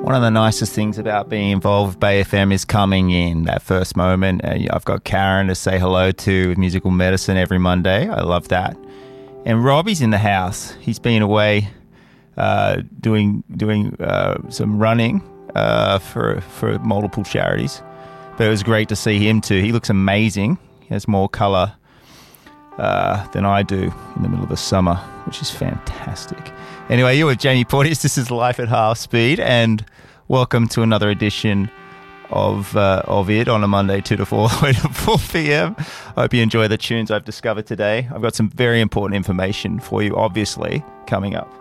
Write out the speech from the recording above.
One of the nicest things about being involved with Bay FM is coming in that first moment. I've got Karen to say hello to with Musical Medicine every Monday. I love that. And Robbie's in the house. He's been away doing some running for multiple charities. But it was great to see him too. He looks amazing. He has more colour than I do in the middle of the summer, which is fantastic. Anyway, you're with Jamie Porteous. This is Life at Half Speed, and welcome to another edition of it on a Monday, 2 to 4, to 4 p.m. I hope you enjoy the tunes I've discovered today. I've got some very important information for you, obviously, coming up.